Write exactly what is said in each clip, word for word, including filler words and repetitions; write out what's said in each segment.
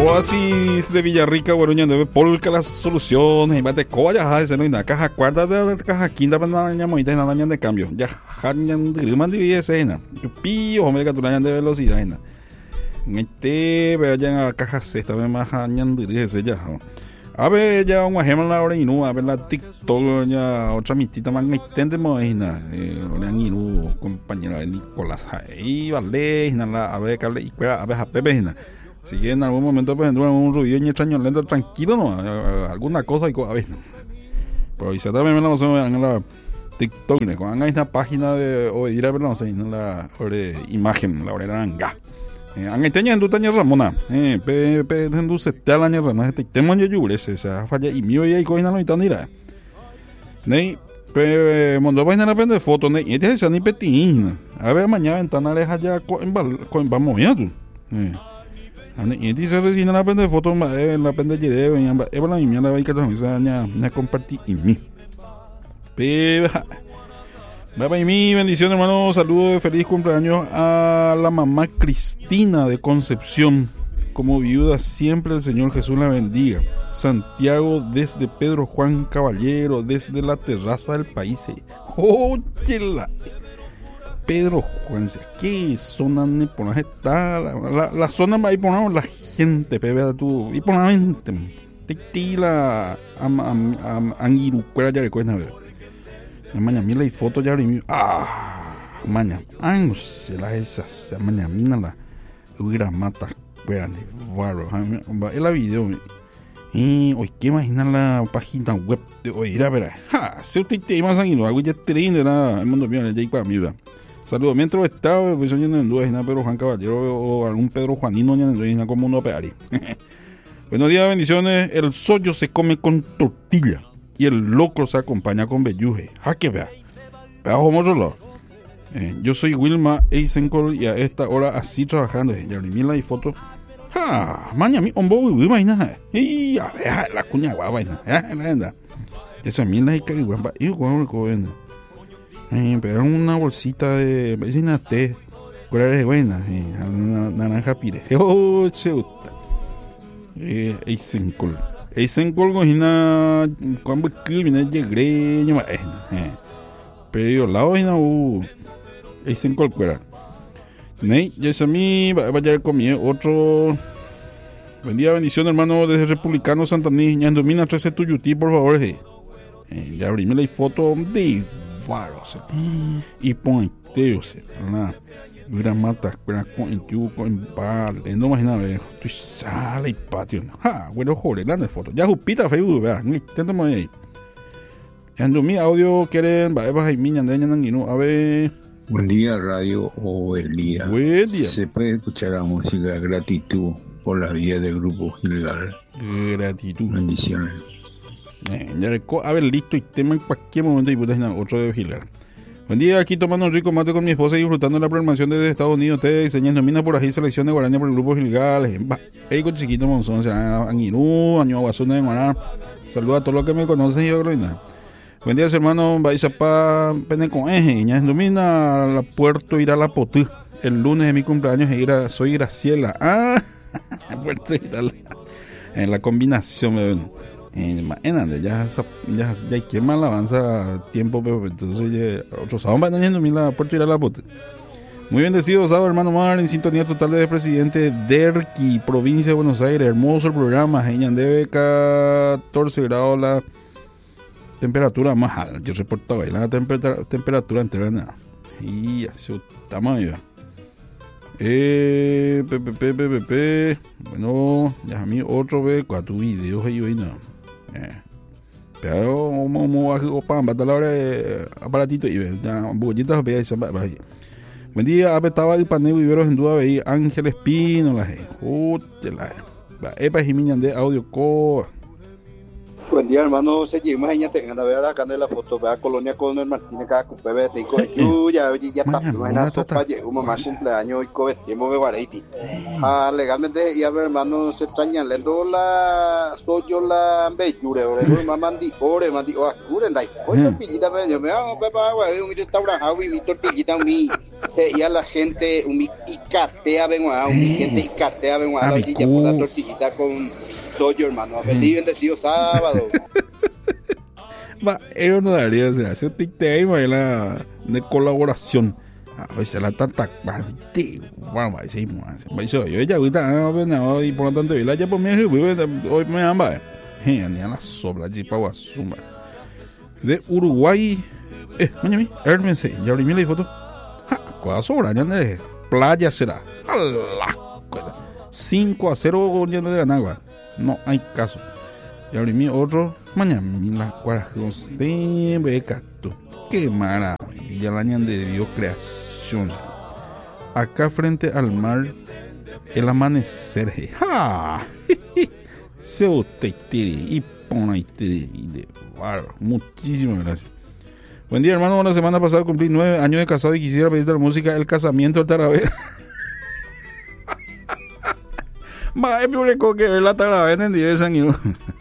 Oasis de Villarrica, Guaruña, debe polka las soluciones. Y va de coya, ese no hay nada. Caja cuarta de caja quinta para nada, ñamoita y nada de cambio. Ya, hañan de griman de ese, na. Pío, hombre, que tú de velocidad, na. Este, vayan a caja sexta, ve más hañan de ese ya. A ver, ya un ejemplo la hora y no, a ver la TikTok, ya otra mitita más intente, moina. Orean y no, compañero de Nicolás, ahí, vale, a ver, a ver, a ver, a Pepe, na. Si en algún momento pues entra un ruido y extraño lento, tranquilo, no, alguna cosa y a ver. Pero si también me la vamos a en la TikTok, cuando hagan esta página de o ir a ver no sé, en la imagen, la hora anga. Han teña en tu taña Ramona, eh, pe pe en tu setenta años Ramona, este tema yo yure, se falla y mío y ahí coina no está nira. Nei pe mondo vaina la pende foto nei, y este ni petín. A ver mañana ventana aleja ya con vamos ya tú. Eh. Y dice recién la pende foto en la pende lleve y es la mía la vai que también se ya ya compartí y mí. Pe Baba y mi bendición, hermano, saludos de feliz cumpleaños a la mamá Cristina de Concepción. Como viuda siempre el Señor Jesús la bendiga. Santiago desde Pedro Juan Caballero, desde la terraza del país. ¡Óyela! Pedro Juan, ¿qué zona ni por está? La, la, la zona ahí ponemos la gente, pepe, tú. Y por la mente, titila, angirucuera ya recuerda, ver. Mañana mira y foto ya ahora ah, mañana, ay, no sé, la esas, mañana mira la, hubiera mata, espérate, guarro, es la video. Y hoy que imagina la página web de hoy, a ver, ja, se usted te más sanguíneo, algo ya triste, nada, el mundo mío, ya para mí, va. Saludos, mientras estaba, pues soy en duda, Pedro Juan Caballero o algún Pedro Juanino, ya como uno peari. Buenos días, bendiciones. El sollo se come con tortilla y el locro se acompaña con belluje. ¡Ja, que vea! Vea, homosolo. Eh, yo soy Wilma Eisenkol y a esta hora así trabajando. Ya le mira y foto. ¡Ja! Maña, mi hombo, imagina. Y a ver, la cuña guapa, ya, la anda. Esa mira y que guapa, y guapa, guapa. Eh, pero una bolsita de vecina té, colores buenas, eh, naranja pire. Oh, chuta. Eh, Eisenkol. Eisenkol cocina cuando que viene de greño, eh. Pero lado ina u Eisenkol cuera. Nei, ya es a mí, vaya a comer otro. Buen día, bendición, hermano, desde Republicano Santaní, ya domina trece tuyutí, por favor, eh. Eh, ya abrimos la foto de Varo, o sea, y pointeo, o sea, la dura mata, con el yugo, en bar, no imagina, tú sale y patio, ja, bueno, joder, la foto, ya jupita, Facebook, vea, intentamos ahí. Ya en mi audio quieren, va, va, y miña, no, a ver. Buen día, radio o el día. Buen día. Se puede escuchar la música Gratitud por la vía del grupo Gilgal. Gratitud. Bendiciones. Eh, ya reco- a ver, listo, y tema en cualquier momento y putas otro de vigilar. Buen día, aquí tomando un rico mate con mi esposa y disfrutando la programación desde Estados Unidos. Ustedes diseñando minas por ahí, selección de Guaraña por el grupo Gilgal. Ey, con chiquito monzón, será Anguirú, Año Aguazuna de Guaraná. Saludos a todos los que me conocen y yo creo. Buen día, hermano. Vais a pa pene con eje. Ya en domina la puerto ir a la potú. El lunes de mi cumpleaños e ir a, soy Graciela. Ah, puerto ir a la, en la combinación, me ven. En ya ya ya ya que mal avanza tiempo, pero entonces ya, otros sábados van yendo la puerta ir a la puta. Muy bendecido sábado, hermano Mar, en sintonía total de presidente Derqui, provincia de Buenos Aires. Hermoso el programa, en debe catorce grados la temperatura más alta. Yo reportaba ahí la temperatura temperatura entera nada. Y así estamos ahí. Eh, pepe, pepe, pepe. Bueno, ya a mí otro ve cuatro videos ahí hoy no. Eh, pero vamos a ocupar la hora de aparatito y ve, ya bollitas ve ahí. Buen día, apetaba el paneo y veros en duda veí Ángel Espino la je. Ute la je. Epa Jimiñan de audio co. Buen día, hermano. Se lleva mañana te gana ver acá en la foto, vea Colonia con el Martínez cada cupé te con yo ya ya está, no es nada sopa, llegó mamá cumpleaños y cobe tiempo de variety. Ah, legalmente y a ver, hermano, se extrañan lendo la soy yo la bellure, ore mamá di ore mandi o acure la. Oye, pillita me yo me hago pepa, güey, un restaurante, hago mi tortillita mi. Y a la gente, un icatea, vengo a un gente icatea, vengo a y ya una tortillita con soyo, hermano. Feliz bendecido sábado. Va, eso no daría, o sea, hace un tic-tac y la de colaboración. A veces la tanta, bueno, va, sí, va, yo ya ahorita, no, y por lo tanto, la ya por mí, hoy me amba, eh, ni a la sobra, chipa, guasuma. De Uruguay, eh, mañana, Hermes, ya abrí mi foto. Ja, sobra, ya de playa será. cinco a cero ya de Ganagua. No hay caso. Ya abrí mi otro. Mañana, la cuarajo, siempre cato. Qué maravilla, la ñan de Dios creación. Acá frente al mar, el amanecer. ¡Ja! Se usted y pone ahí de barro. Muchísimas gracias. Buen día, hermano. La semana pasada cumplí nueve años de casado y quisiera pedirte la música El Casamiento del Tarabé. Más publicó que ver la Tarabé en diez años.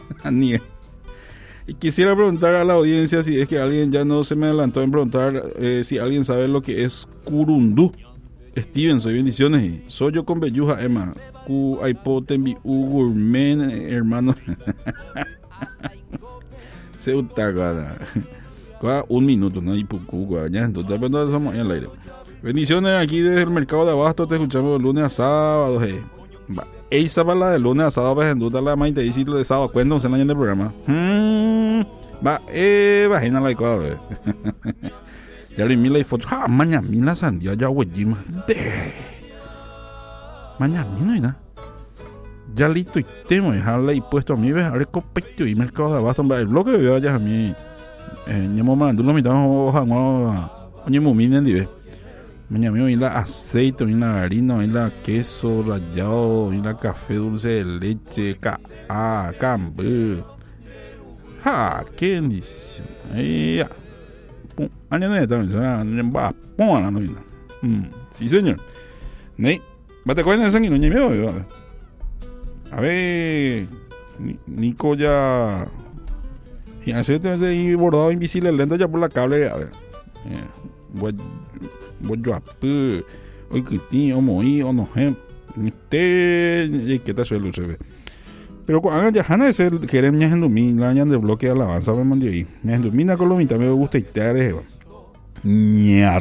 Y quisiera preguntar a la audiencia si es que alguien ya no se me adelantó en preguntar eh, si alguien sabe lo que es curundú. Steven, soy bendiciones. Soy yo con belluja, Emma. Cu aipotembi ugurmen, hermano. Se utaga. Un minuto, ¿no? Y pucu, ya. Entonces, cuando estamos ahí al aire. Bendiciones aquí desde el mercado de Abasto. Te escuchamos de lunes a sábado. Hey. Va. Esa para la de lunes a sábado. Pues en duda la más interesante de sábado. Cuéntanos en la del programa. Hmm. Va. Eh. Vagina la icoa, ve. Ya le mila y fotos. Ah, mañana la sandía ya huellima. Mañana no hay nada. Ya listo y temo dejarla y puesto a mí. Ves, ahora copecho y mercado de Abasto. El bloque de veo allá a mí. Eh, ñamo mandó la mitad hoja no oye mumina en dive mañana me la aceite y la harina y la queso rallado y la café dulce de leche ca ah cambo ja qué bendición ahí ya pum año de también va pum la novena sí señor ne bate cuenta esa no ñeme a ver Nico ya y hace de bordado invisible lento ya por la cable a ver voy voy yo a pu hoy que tío moí o no je este que te suele usar pero cuando ya han de ser querem ña endumi la ñan de bloque alabanza me mandé ahí ña endumi na colomita me gusta y te are ñar